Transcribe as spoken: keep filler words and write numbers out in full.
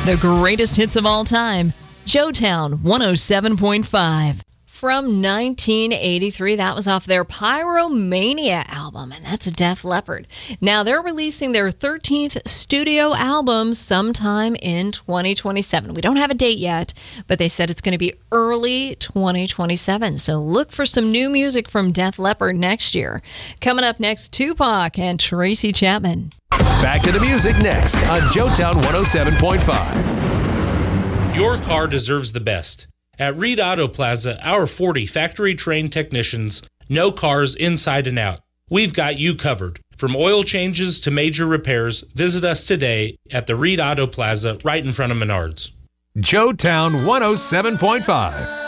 The greatest hits of all time. Joetown one oh seven point five. From nineteen eighty-three, that was off their Pyromania album, and that's a Def Leppard. Now, they're releasing their thirteenth studio album sometime in twenty twenty-seven. We don't have a date yet, but they said it's going to be early twenty twenty-seven, so look for some new music from Def Leppard next year. Coming up next, Tupac and Tracy Chapman. Back to the music next on Joetown one oh seven point five. Your car deserves the best. At Reed Auto Plaza, our forty factory-trained technicians know cars inside and out. We've got you covered. From oil changes to major repairs, visit us today at the Reed Auto Plaza right in front of Menards. Joetown one oh seven point five.